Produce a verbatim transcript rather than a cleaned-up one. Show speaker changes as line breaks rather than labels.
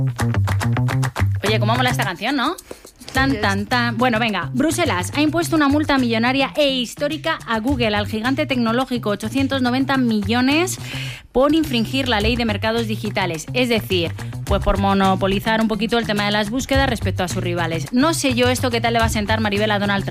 Oye, ¿cómo mola esta canción, no? Tan, tan, tan. Bueno, venga. Bruselas ha impuesto una multa millonaria e histórica a Google, al gigante tecnológico, ochocientos noventa millones por infringir la ley de mercados digitales. Es decir, pues por monopolizar un poquito el tema de las búsquedas respecto a sus rivales. No sé yo esto qué tal le va a sentar, Maribel, a Donald Trump.